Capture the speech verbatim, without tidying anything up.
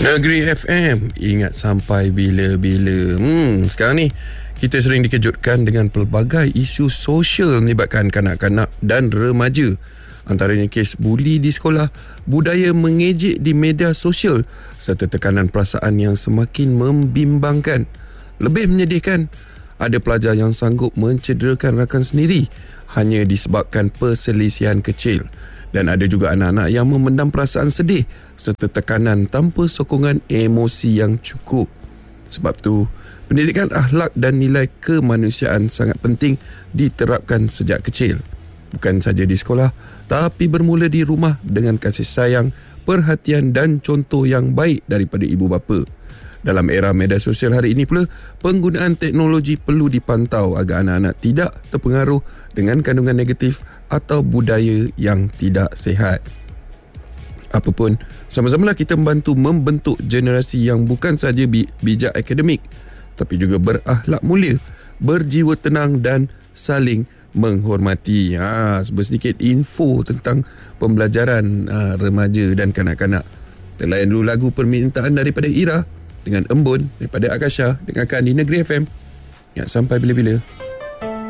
Negeri F M, ingat sampai bila-bila. Hmm, sekarang ni kita sering dikejutkan dengan pelbagai isu sosial melibatkan kanak-kanak dan remaja. Antaranya kes buli di sekolah, budaya mengejek di media sosial serta tekanan perasaan yang semakin membimbangkan. Lebih menyedihkan, ada pelajar yang sanggup mencederakan rakan sendiri hanya disebabkan perselisihan kecil. Dan ada juga anak-anak yang memendam perasaan sedih serta tekanan tanpa sokongan emosi yang cukup. Sebab tu, pendidikan akhlak dan nilai kemanusiaan sangat penting diterapkan sejak kecil. Bukan saja di sekolah, tapi bermula di rumah dengan kasih sayang, perhatian dan contoh yang baik daripada ibu bapa. Dalam era media sosial hari ini pula, penggunaan teknologi perlu dipantau agar anak-anak tidak terpengaruh dengan kandungan negatif atau budaya yang tidak sihat. Apapun, sama-samalah kita membantu membentuk generasi yang bukan sahaja bijak akademik, tapi juga berakhlak mulia, berjiwa tenang dan saling menghormati. Ha, sedikit info tentang pembelajaran ha, remaja dan kanak-kanak. Dan layan dulu lagu permintaan daripada Ira dengan Embun daripada Akasha, dengarkan di Negeri F M. Ya, sampai bila-bila.